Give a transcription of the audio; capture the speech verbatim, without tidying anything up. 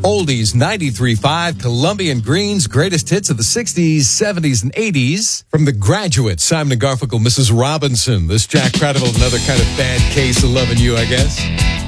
Oldies ninety-three point five, Colombian Green's greatest hits of the sixties, seventies, and eighties. From The Graduate, Simon and Garfunkel, Missus Robinson. This Jack Prattville, another kind of bad case of loving you, I guess.